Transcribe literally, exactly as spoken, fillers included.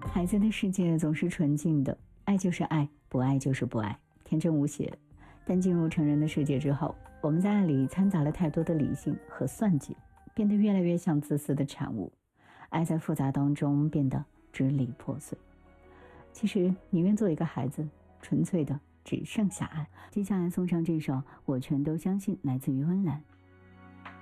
孩子的世界总是纯净的，爱就是爱，不爱就是不爱，天真无邪。但进入成人的世界之后，我们在爱里掺杂了太多的理性和算计，变得越来越像自私的产物。爱在复杂当中变得支离破碎。其实宁愿做一个孩子，纯粹的只剩下爱。接下来送上这首《我全都相信》，来自于温岚。